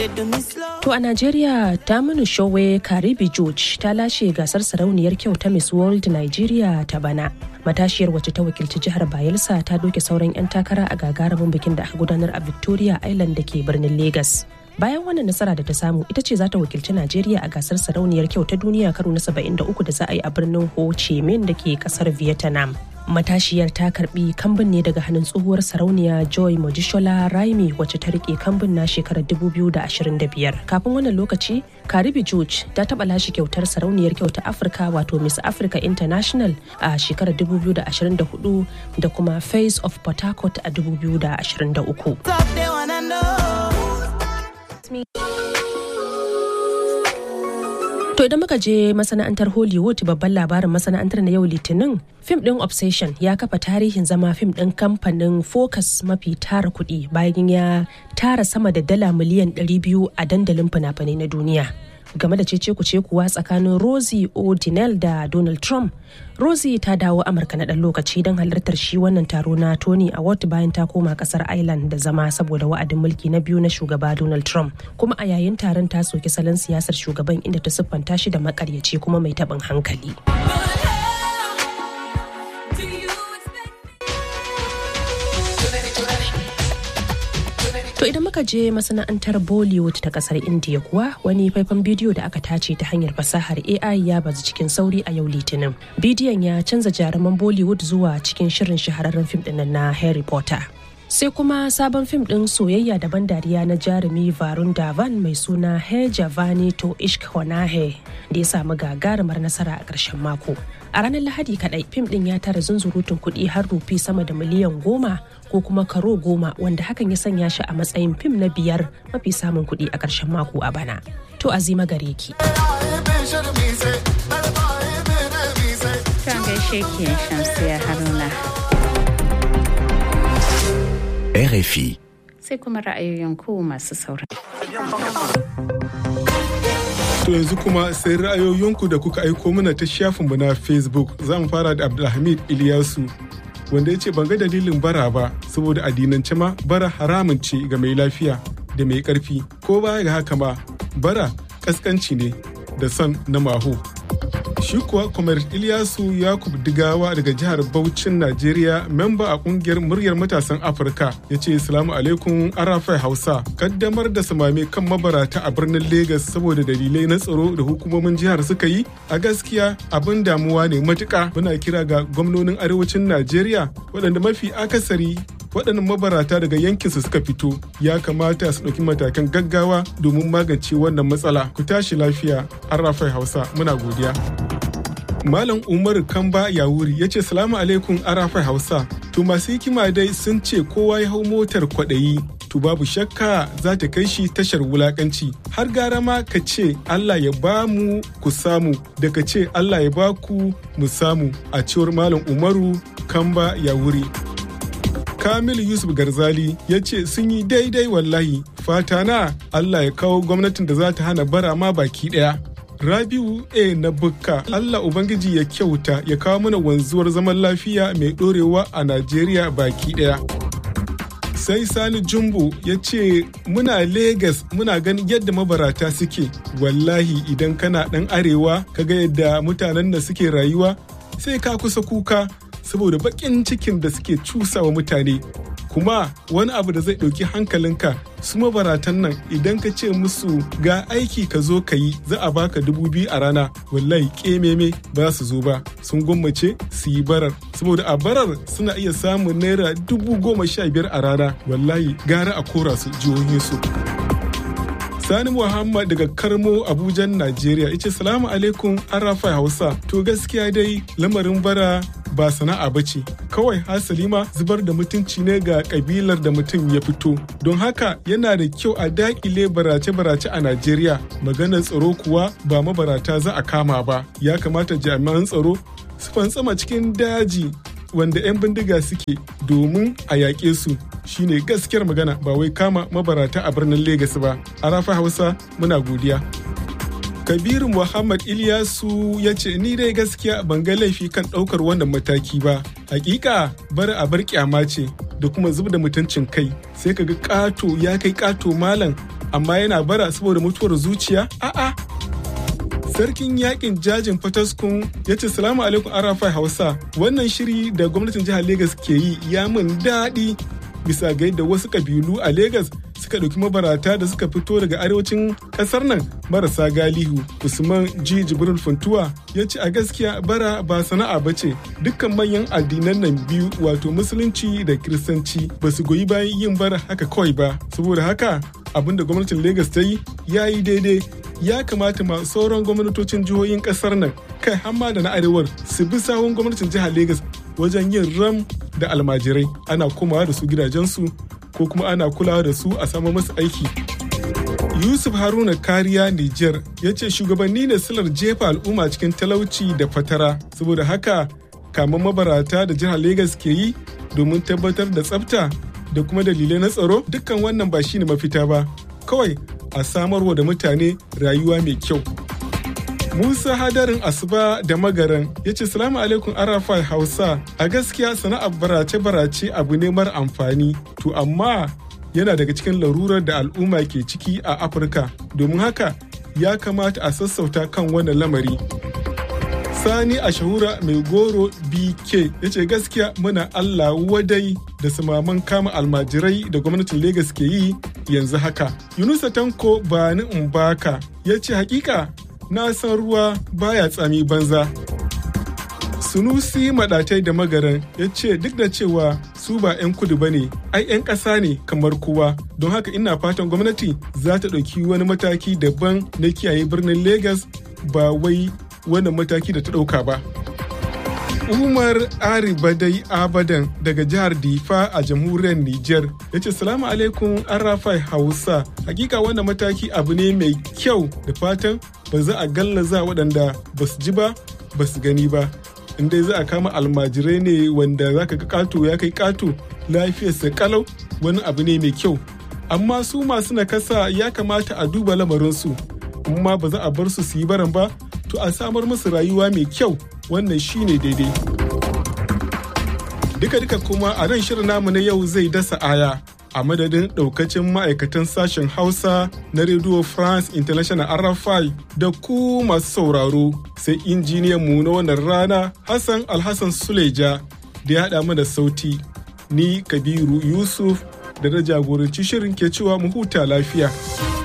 To a Najeriya, Taminu Showe Karibi George ta lashe gasar sarauniyar kyau ta Miss World Nigeria ta bana. Matashiyar wacce ta wakilci jihar Bayelsa ta doke sauran 'yan takara a gagarumin bikin da aka gudanar a Victoria Island da ke birnin Lagos. Bayan wannan nasara da ta samu, ita ce za ta wakilci Najeriya a gasar sarauniyar kyau ta duniya karo na 73 da za a yi a birnin Ho Chi Minh da ke kasar Vietnam. Matashiyar ta karbi kambun ne daga hannun tsohuwar sarauniya Joy Mojishola Raimi wacce ta rike kambun na shekarar 2025. Kafin wannan lokaci, Karibi George ta taba lashe kyautar sarauniyar kyau ta Afirka wato Miss Africa International a shekarar 2024 da kuma Face of Port Harcourt a 2023. To idan muka je masana'antar Hollywood, babban labarin masana'antar na yau Litinin, fim ɗin Obsession ya kafa tarihin zama fim ɗin kamfanin Focus mafi tara kuɗi bayan ya tara sama da dala miliyan 200 a dandalin fina-finai na duniya. Game da cece-kuce kuwa tsakanin Rosie O'Donnell da Donald Trump, Rosie ta dawo Amurka na ɗan lokaci don halartar shi wannan taro na Tony Award bayan ta koma ƙasar Ireland da zama saboda wa'adin mulki na biyu na shugaba Donald Trump. Kuma a yayin taron ta soki salon siyasar shugaban inda ta siffanta shi da makaryaci kuma mai taɓin hankali. To idan muka je masana'antar Bollywood ta kasar India kuwa, wani faifan bidiyo da aka tace ta hanyar fasahar AI ya bazu cikin sauri a yau Litinin. Bidiyon ya canza jaruman Bollywood zuwa cikin shirin shahararren fim ɗin na Harry Potter. Sai kuma sabon fim ɗin soyayya da ban dariya na jarumi Varun Dhawan mai suna Hai Jawani To Ishq Hona Hai da ya samu gagarumar nasara a ƙarshen mako. A ranar Lahadi kaɗai, fim ɗin ya tara zunzurutun kuɗi har rufi sama da miliyan 10 ko kuma karo 10, wanda hakan ya sanya shi a matsayin fim na 5 mafi samun kuɗi a ƙarshen mako a bana. To Azima gare ki. Kan gaishe ki Shamsiya Haruna. RFI. Sai kuma ra'ayoyin ku masu saurari. To yanzu kuma sai ra'ayoyinku da kuka aiko mana ta shafinmu na Facebook. Za mu fara da Abdulhamid Iliyasu, wanda ya ce ban ga dalilin bara ba, saboda addinance ma bara haramun ce ga mai lafiya da mai ƙarfi. Ko baya ga haka ma bara ƙasƙanci ne da son na maho. Shi kuwa Kwamar Iliyasu Yakub Digawa daga jihar Bauchin Najeriya, memba a kungiyar muryar matasan Afirka, ya ce Salamu alaikum Arafai Hausa. Kaddamar da samame kan mabarata a birnin Legas saboda dalilai na tsaro da hukumomin jihar suka yi, a gaskiya abin damuwa ne matuƙa. Muna kira ga gwamnonin arewacin Najeriya waɗanda mafi akasari waɗannan mabarata daga yankinsu suka fito, ya kamata su ɗauki matakan gaggawa domin magance wannan matsala. Ku tashi lafiya, Arafai Hausa, muna godiya. Malam Umaru Kamba Yawuri ya ce Salamu alaikum Arafai Hausa. To masu hikima dai sun ce kowa ya hau motar kwaɗayi, to babu shakka za ta kai shi tashar wulakanci. Har gara ma ka ce Allah ya ba mu ku samu, da ka ce Allah ya ba ku mu samu, a cewar Malam Umaru Kamba Yawuri. Kamil Yusuf Garzali ya ce sun yi daidai wallahi, fata na Allah ya kawo gwamnatin da za ta hana bara ma baki ɗaya. Rabiu A na Bukka, Allah Ubangiji ya kyauta ya kawo mana wanzuwar zaman lafiya mai ɗorewa a Najeriya baki ɗaya. Sai Sani Jumbo ya ce muna Legas muna ganin yadda mabarata suke, wallahi idan kana ɗan arewa kaga yadda mutanen da suke rayuwa sai ka kusa kuka saboda baƙin cikin da suke cusawa mutane. Kuma wani abu da zai ɗauki hankalinka, su mabaratan nan idan ka ce musu ga aiki ka zo ka yi za a baka 2,000 a rana, wallahi ƙememe ba su zo ba, sun gwammace su yi barar, saboda a barar suna iya samun naira 15,000 a rana, wallahi gara a kora su jihohinsu. Sani Muhammad daga Karmo, Abuja, Najeriya, yace Salamu alaikum Arafai Hausa. To gaskiya dai lamarin bara ba sana'a bace, kawai hasali ma zubar da mutunci ne ga kabilar da mutum ya fito. Don haka yana da kyau a dakile barace-barace a Najeriya. Maganar tsaro kuwa ba mabarata za a kama ba. Ya kamata jami'an tsaro su fantsama cikin daji wanda 'yan bindiga suke domin a yaƙe su, shine gaskiyar magana, ba wai kama mabarata a birnin Legas ba. Arafa Hausa muna godiya. Kabiru Muhammad Ilyasu ya ce ni dai gaskiya ban ga laifi kan ɗaukar wannan mataki ba. Hakika bari a bar kyama ce da kuma zub da mutuncin kai. Sai kaga ƙato ya kai ƙato malam amma yana bara saboda mutuwar zuciya? A'a. Sarkin yakin jajin Fataskun ya ce salamu alaikum Arafai Hausa, wannan shiri da gwamnatin jihar Legas ke yi ya min daɗi bisa ga yadda wasu kabilu a Legas suka ɗauki mabarata da suka fito daga arewacin ƙasar nan marasa galihu. Usman G. Jibril Funtuwa ya ce a gaskiya bara ba sana'a ba ce, dukkan manyan addinan nan biyu wato musulunci da kiristanci ba su goyi bayan yin bara haka kawai ba. Saboda haka abin da gwamnatin Legas ta yi ya yi daidai. Ya kamata ma sauran gwamnatocin jihohin ƙasar nan kai hamma da na arewar su bi sahun gwamnatin jihar Legas wajen yin ram da almajirai, ana komawa da su gidajensu ko kuma ana kulawa da su a samu masu aiki. Yusuf Haruna Kariya Niger ya ce shugabanni ne silar jefa al'umma cikin talauci da fatara, saboda haka kamar mabarata da jihar Legas ke yi domin tabbatar da tsafta da kuma dalilai na tsaro, dukkan wannan ba shine mafita ba, kawai a samarwa da mutane rayuwa mai kyau. Musa Hadarin Asuba da Magaran ya ce salamu alaikum Arafai Hausa, a gaskiya sana'ar barace-barace abu ne mara amfani, to amma yana daga cikin larurar da al'umma ke ciki a Afirka, domin haka ya kamata a sassauta kan wannan lamari. Sani Ashahura Mai Goro BK ya ce gaskiya muna Allah wadai da samaman kama almajirai da gwamnatin Legas ke yi yanzu haka. Yunusa Tanko Bani Mbaka ya ce hakika na san ruwa baya tsami banza. Sunusi Madatai da Magaran ya ce duk da cewa su ba 'yan kudu ba ne, ai 'yan ƙasa ne kamar kowa, don haka ina fatan gwamnati za ta ɗauki wani mataki daban na kiyaye birnin Legas ba wai wannan mataki da ta ɗauka ba. Umar Aribadai Abadan daga jihar Difa a jamhuriyar Nijar ya ce salamu alaikum Arafai Hausa, hakika wannan mataki abu ne mai kyau da fatan ba za a gallaza waɗanda ba su ji ba ba su gani ba. Inda za a kama almajirai ne wanda za ka ga ƙato ya kai ƙato lafiyarsa kalau, wani abu ne mai kyau. Amma su masu nakasa ya kamata a duba lamarinsu, amma ba za a bar su su yi baran ba, to a samar musu rayuwa mai kyau, wannan shine daidai. Duka-duka kuma a nan shirin namu na yau zai dasa aya a madadin ɗaukacin ma'aikatan sashen Hausa na Radio France International RFI da ku masu sauraro, sai injiniyan mu na wannan rana Hassan Alhassan Suleja da ya haɗa mana sauti. Ni Kabiru Yusuf da na jagoranci shirin ke cewa mu huta lafiya.